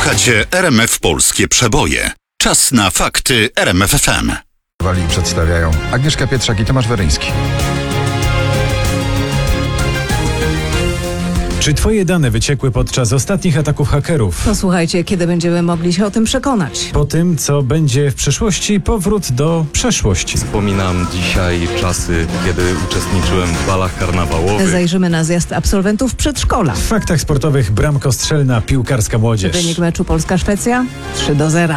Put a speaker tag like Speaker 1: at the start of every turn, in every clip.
Speaker 1: Słuchacie RMF Polskie Przeboje. Czas na fakty RMF FM.
Speaker 2: Przedstawiają Agnieszka Pietrzak i Tomasz Weryński.
Speaker 3: Czy twoje dane wyciekły podczas ostatnich ataków hakerów?
Speaker 4: Posłuchajcie, kiedy będziemy mogli się o tym przekonać.
Speaker 3: Po tym, co będzie w przyszłości, powrót do przeszłości.
Speaker 5: Wspominam dzisiaj czasy, kiedy uczestniczyłem w balach karnawałowych.
Speaker 4: Zajrzymy na zjazd absolwentów przedszkola.
Speaker 3: W faktach sportowych bramkostrzelna piłkarska młodzież.
Speaker 4: Wynik meczu Polska-Szwecja 3-0.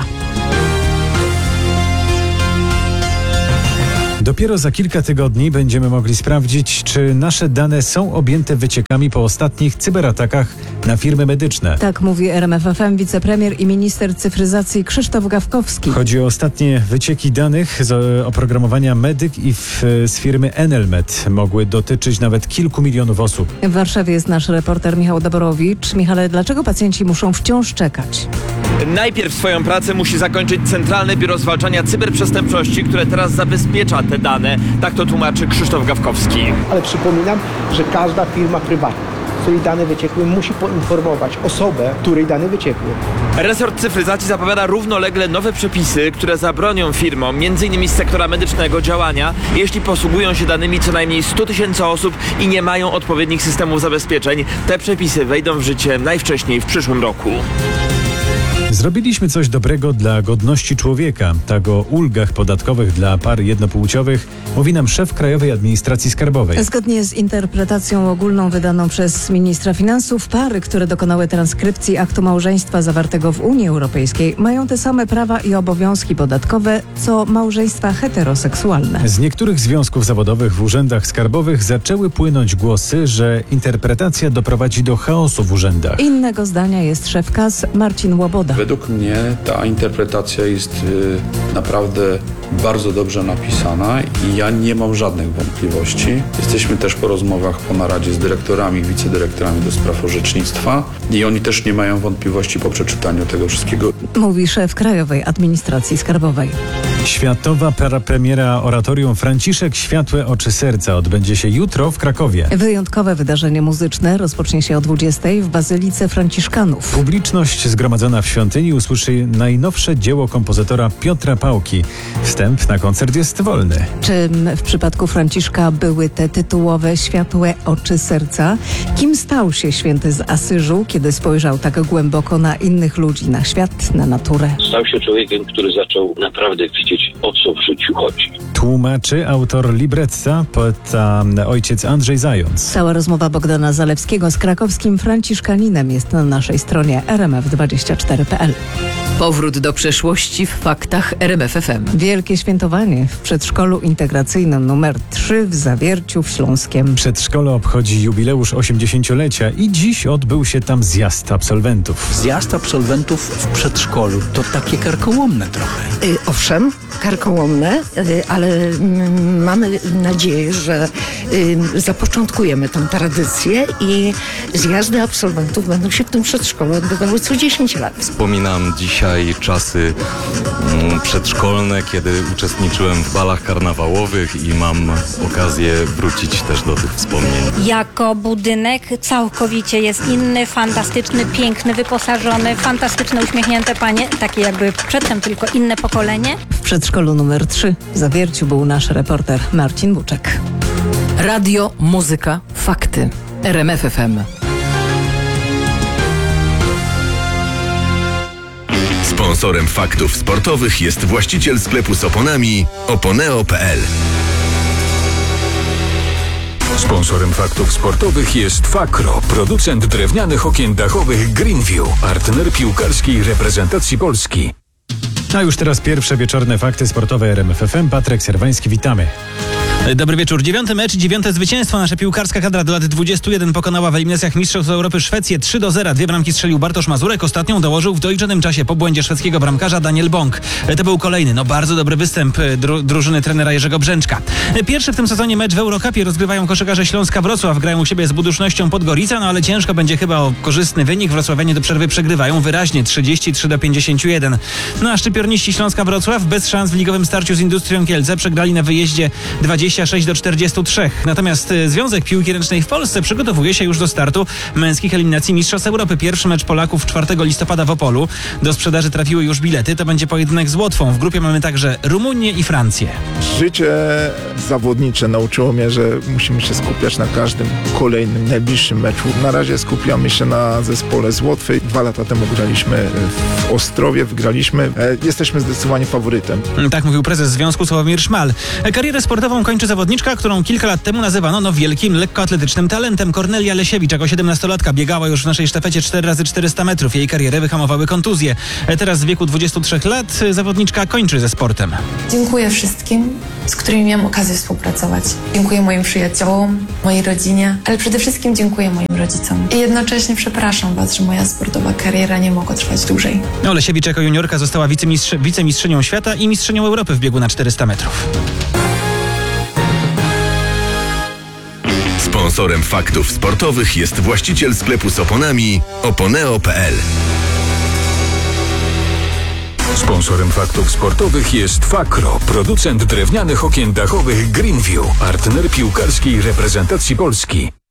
Speaker 3: Dopiero za kilka tygodni będziemy mogli sprawdzić, czy nasze dane są objęte wyciekami po ostatnich cyberatakach na firmy medyczne.
Speaker 4: Tak mówi RMF FM wicepremier i minister cyfryzacji Krzysztof Gawkowski.
Speaker 3: Chodzi o ostatnie wycieki danych z oprogramowania Medyk z firmy Enelmed. Mogły dotyczyć nawet kilku milionów osób.
Speaker 4: W Warszawie jest nasz reporter Michał Daborowicz. Michale, dlaczego pacjenci muszą wciąż czekać?
Speaker 6: Najpierw swoją pracę musi zakończyć Centralne Biuro Zwalczania Cyberprzestępczości, które teraz zabezpiecza te dane. Tak to tłumaczy Krzysztof Gawkowski.
Speaker 7: Ale przypominam, że każda firma prywatna, której dane wyciekły, musi poinformować osobę, której dane wyciekły.
Speaker 6: Resort cyfryzacji zapowiada równolegle nowe przepisy, które zabronią firmom, m.in. z sektora medycznego, działania, jeśli posługują się danymi co najmniej 100 000 osób i nie mają odpowiednich systemów zabezpieczeń. Te przepisy wejdą w życie najwcześniej w przyszłym roku.
Speaker 3: Zrobiliśmy coś dobrego dla godności człowieka. Tak o ulgach podatkowych dla par jednopłciowych mówi nam szef Krajowej Administracji Skarbowej.
Speaker 4: Zgodnie z interpretacją ogólną wydaną przez ministra finansów, pary, które dokonały transkrypcji aktu małżeństwa zawartego w Unii Europejskiej, mają te same prawa i obowiązki podatkowe, co małżeństwa heteroseksualne.
Speaker 3: Z niektórych związków zawodowych w urzędach skarbowych zaczęły płynąć głosy, że interpretacja doprowadzi do chaosu w urzędach.
Speaker 4: Innego zdania jest szef KAS Marcin Łoboda.
Speaker 8: Według mnie ta interpretacja jest naprawdę bardzo dobrze napisana i ja nie mam żadnych wątpliwości. Jesteśmy też po rozmowach po naradzie z dyrektorami, wicedyrektorami do spraw orzecznictwa i oni też nie mają wątpliwości po przeczytaniu tego wszystkiego.
Speaker 4: Mówi szef Krajowej Administracji Skarbowej.
Speaker 3: Światowa premiera oratorium Franciszek Światłe Oczy Serca odbędzie się jutro w Krakowie.
Speaker 4: Wyjątkowe wydarzenie muzyczne rozpocznie się o 20 w Bazylice Franciszkanów.
Speaker 3: Publiczność zgromadzona w świątyni usłyszy najnowsze dzieło kompozytora Piotra Pałki. Wstęp na koncert jest wolny.
Speaker 4: Czym w przypadku Franciszka były te tytułowe Światłe Oczy Serca? Kim stał się święty z Asyżu, kiedy spojrzał tak głęboko na innych ludzi, na świat, na naturę?
Speaker 9: Stał się człowiekiem, który zaczął naprawdę widzieć, o co w życiu chodzi.
Speaker 3: Tłumaczy autor libretta, poeta ojciec Andrzej Zając.
Speaker 4: Cała rozmowa Bogdana Zalewskiego z krakowskim franciszkaninem jest na naszej stronie rmf24.pl.
Speaker 10: Powrót do przeszłości w faktach RMF FM.
Speaker 4: Wielkie świętowanie w przedszkolu integracyjnym nr 3 w Zawierciu w Śląskiem.
Speaker 3: Przedszkole obchodzi jubileusz 80-lecia i dziś odbył się tam zjazd absolwentów.
Speaker 11: Zjazd absolwentów w przedszkolu to takie karkołomne trochę.
Speaker 12: Owszem, karkołomne, ale mamy nadzieję, że zapoczątkujemy tę tradycję i zjazdy absolwentów będą się w tym przedszkolu odbywały co 10 lat.
Speaker 5: Wspominam dzisiaj czasy przedszkolne, kiedy uczestniczyłem w balach karnawałowych i mam okazję wrócić też do tych wspomnień.
Speaker 13: Jako budynek całkowicie jest inny, fantastyczny, piękny, wyposażony, fantastyczne, uśmiechnięte panie, takie jakby przedtem tylko inne pokolenie.
Speaker 4: W przedszkolu nr 3 w Zawierciu był nasz reporter Marcin Buczek.
Speaker 10: Radio, muzyka, fakty. RMF FM.
Speaker 14: Sponsorem faktów sportowych jest właściciel sklepu z oponami oponeo.pl.
Speaker 15: Sponsorem faktów sportowych jest Fakro, producent drewnianych okien dachowych Greenview, partner piłkarskiej reprezentacji Polski.
Speaker 3: A już teraz pierwsze wieczorne fakty sportowe RMF FM. Patryk Serwański, witamy.
Speaker 16: Dobry wieczór. 9. mecz i 9. zwycięstwo. Nasza piłkarska kadra do lat 21 pokonała w eliminacjach Mistrzostw Europy Szwecję 3-0. 2 bramki strzelił Bartosz Mazurek. Ostatnią dołożył w doliczonym czasie po błędzie szwedzkiego bramkarza Daniel Bąk. To był kolejny, bardzo dobry występ drużyny trenera Jerzego Brzęczka. Pierwszy w tym sezonie mecz w Eurocupie rozgrywają koszykarze Śląska Wrocław. Grają u siebie z Budusznością Podgorica, ale ciężko będzie chyba o korzystny wynik. Wrocławianie do przerwy przegrywają wyraźnie 33-51. A szczypiorniści Śląska Wrocław bez szans w ligowym starciu z Industrią Kielce przegrali na wyjeździe 20 26-43. Natomiast Związek Piłki Ręcznej w Polsce przygotowuje się już do startu męskich eliminacji Mistrzostw Europy. Pierwszy mecz Polaków 4 listopada w Opolu. Do sprzedaży trafiły już bilety. To będzie pojedynek z Łotwą. W grupie mamy także Rumunię i Francję.
Speaker 17: Życie zawodnicze nauczyło mnie, że musimy się skupiać na każdym kolejnym, najbliższym meczu. Na razie skupiamy się na zespole z Łotwy. 2 lata temu graliśmy w Ostrowie, wygraliśmy. Jesteśmy zdecydowanie faworytem.
Speaker 16: Tak mówił prezes Związku Sławomir Szmal. Karierę sportową kończy zawodniczka, którą kilka lat temu nazywano wielkim lekkoatletycznym talentem. Kornelia Lesiewicz jako 17-latka biegała już w naszej sztafecie 4x400 metrów. Jej karierę wyhamowały kontuzje. Teraz w wieku 23 lat zawodniczka kończy ze sportem.
Speaker 18: Dziękuję wszystkim, z którymi miałam okazję współpracować. Dziękuję moim przyjaciołom, mojej rodzinie, ale przede wszystkim dziękuję moim rodzicom. I jednocześnie przepraszam Was, że moja sportowa kariera nie mogła trwać dłużej.
Speaker 16: Lesiewicz jako juniorka została wicemistrzynią świata i mistrzynią Europy w biegu na 400 metrów.
Speaker 14: Sponsorem faktów sportowych jest właściciel sklepu z oponami Oponeo.pl.
Speaker 15: Sponsorem faktów sportowych jest Fakro, producent drewnianych okien dachowych Greenview, partner piłkarskiej reprezentacji Polski.